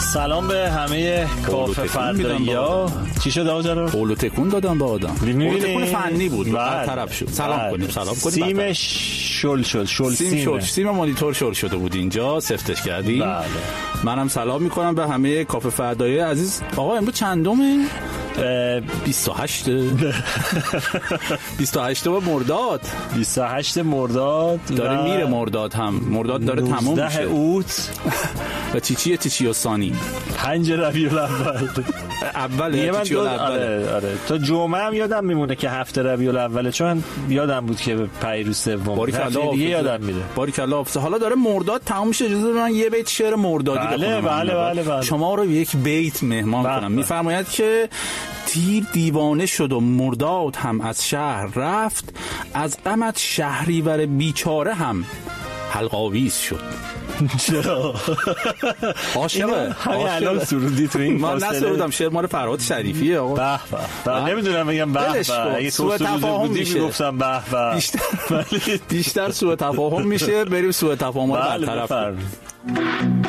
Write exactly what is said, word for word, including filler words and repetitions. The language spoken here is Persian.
سلام به همه کافه فردایی‌ها. چی شد آقا جرا؟ قول و تکون دادم به آدم. قول تکون فنی بود. بعد طرف شد. سلام کنیم، سلام کنیم. سیمش شل شد. شل سیم شد. سیم مانیتور شل شده بود اینجا، سفتش کردیم. بله. منم سلام میکنم به همه کافه فردایی عزیز. آقا امروز چندمه؟ بیست و هشت بیست و هشت مرداد بیست و هشت مرداد داره میره. مرداد هم مرداد داره تموم میشه. اوت و تیچی تیچی و ثانی پنج ربیع الاول اوله تیچی الاول. آره آره تا جمعه هم یادم میمونه که هفته ربیع الاول، چون یادم بود که پیروز سوم هفته دیگه یادم میره. باریکلا حافظه. حالا داره مرداد تموم میشه، اجازه بدید من یه بیت شعر مردادی بله بخونم. بله بله بله. شما رو یک بیت مهمان بله کنم. میفرماید که تیر دیوانه شد و مرداد هم از شهر رفت، از غمت شهریور بیچاره هم حلقاویز شد. چرا؟ عاشقه. همین الان سرودی تو این من نسرودم، شعر مال فرهاد شریفیه آقا. به به. نمیدونم بگم به به. اگه سوء تفاهم میشه میگفتم به به. بیشتر بیشتر سوء تفاهم میشه. بریم سوء تفاهم رو برطرف کنیم.